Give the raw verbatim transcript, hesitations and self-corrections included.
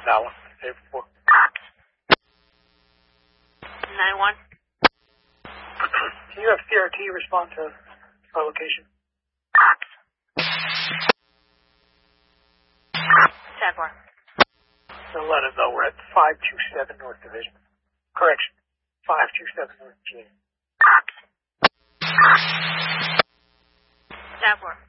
that one. Day before. nine one. Can you have C R T respond to our location? ten four. So let us know we're at five two seven North Division. Correction. five two seven North G. ten four.